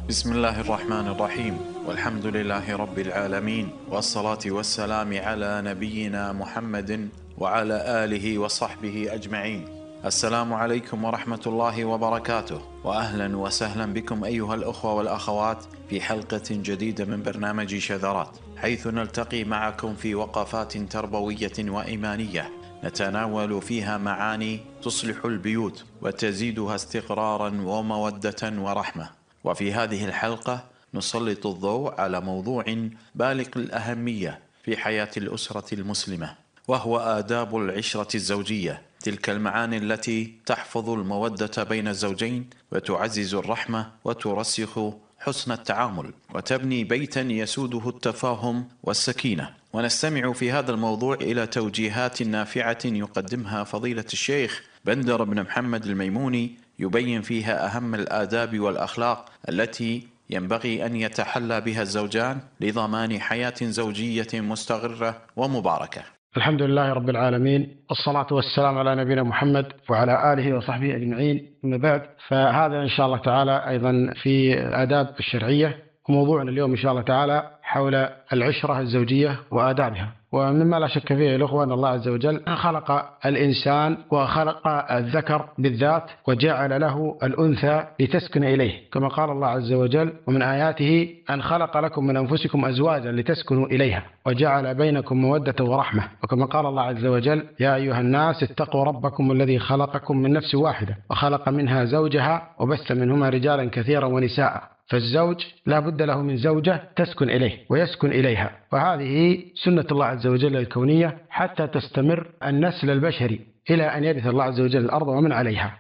بسم الله الرحمن الرحيم، والحمد لله رب العالمين، والصلاة والسلام على نبينا محمد وعلى آله وصحبه أجمعين. السلام عليكم ورحمة الله وبركاته، وأهلا وسهلا بكم أيها الأخوة والأخوات في حلقة جديدة من برنامج شذرات، حيث نلتقي معكم في وقفات تربوية وإيمانية نتناول فيها معاني تصلح البيوت وتزيدها استقرارا ومودة ورحمة. وفي هذه الحلقة نسلط الضوء على موضوع بالغ الأهمية في حياة الأسرة المسلمة، وهو آداب العشرة الزوجية، تلك المعاني التي تحفظ المودة بين الزوجين وتعزز الرحمة وترسخ حسن التعامل وتبني بيتا يسوده التفاهم والسكينة. ونستمع في هذا الموضوع إلى توجيهات نافعة يقدمها فضيلة الشيخ بندر بن محمد الميموني، يبين فيها أهم الآداب والأخلاق التي ينبغي أن يتحلى بها الزوجان لضمان حياة زوجية مستقرة ومباركة. الحمد لله رب العالمين، والصلاة والسلام على نبينا محمد وعلى آله وصحبه أجمعين. أما بعد، فهذا إن شاء الله تعالى أيضا في آداب الشرعية، وموضوعنا اليوم إن شاء الله تعالى حول العشرة الزوجية وآدابها. ومما لا شك فيه الأخوة أن الله عز وجل خلق الإنسان وخلق الذكر بالذات وجعل له الأنثى لتسكن إليه، كما قال الله عز وجل: ومن آياته أن خلق لكم من أنفسكم أزواجا لتسكنوا إليها وجعل بينكم مودة ورحمة. وكما قال الله عز وجل: يا أيها الناس اتقوا ربكم الذي خلقكم من نفس واحدة وخلق منها زوجها وبث منهما رجالا كثيرا ونساء. فالزوج لا بد له من زوجة تسكن إليه ويسكن إليها، وهذه سنة الله عز وجل الكونية حتى تستمر النسل البشري إلى أن يرث الله عز وجل الأرض ومن عليها.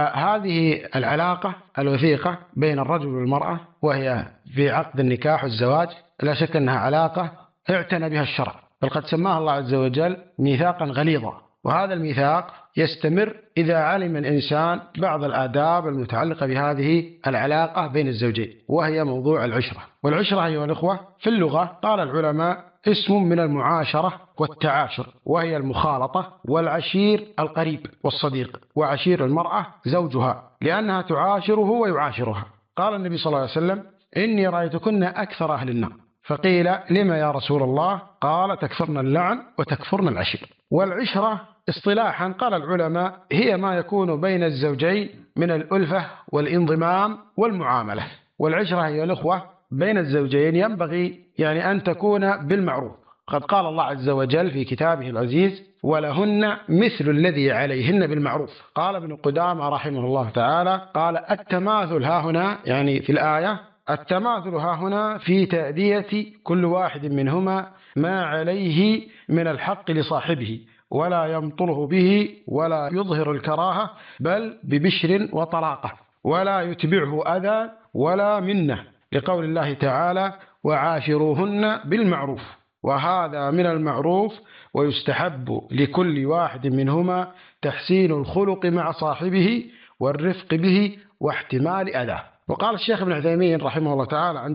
فهذه العلاقة الوثيقة بين الرجل والمرأة، وهي في عقد النكاح والزواج، لا شك أنها علاقة اعتنى بها الشرع، بل قد سماها الله عز وجل ميثاقا غليظا. وهذا الميثاق يستمر إذا علم الإنسان بعض الآداب المتعلقة بهذه العلاقة بين الزوجين، وهي موضوع العشرة. والعشرة أيها الأخوة في اللغة قال العلماء اسم من المعاشرة والتعاشر، وهي المخالطة، والعشير القريب والصديق، وعشير المرأة زوجها لأنها تعاشره ويعاشرها. قال النبي صلى الله عليه وسلم: إني رأيتكن أكثر أهل النار. فقيل: لما يا رسول الله؟ قال: تكثرن اللعن وتكفرن العشير. والعشرة اصطلاحا قال العلماء هي ما يكون بين الزوجين من الألفة والانضمام والمعاملة. والعشرة أيها الأخوة بين الزوجين ينبغي أن تكون بالمعروف. قد قال الله عز وجل في كتابه العزيز: ولهن مثل الذي عليهن بالمعروف. قال ابن قدامة رحمه الله تعالى: قال التماثل ها هنا، في الآية، التماثل ها هنا في تأدية كل واحد منهما ما عليه من الحق لصاحبه، ولا يمطله به ولا يظهر الكراهة، بل ببشر وطلاقة، ولا يتبعه أذى ولا منة، لقول الله تعالى: وعاشروهن بالمعروف. وهذا من المعروف، ويستحب لكل واحد منهما تحسين الخلق مع صاحبه والرفق به واحتمال أذاه. وقال الشيخ ابن عثيمين رحمه الله تعالى